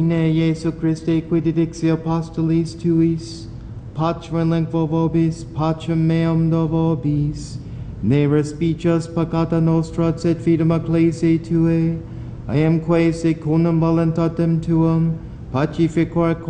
Ne Jesu Christe qui didixi apostolis tuis, pacem lingvo vobis, pacem meum do vobis, ne respicias peccata nostra, sed fidem ecclesiae tuae, I am quae secundum voluntatem tuam, pacificor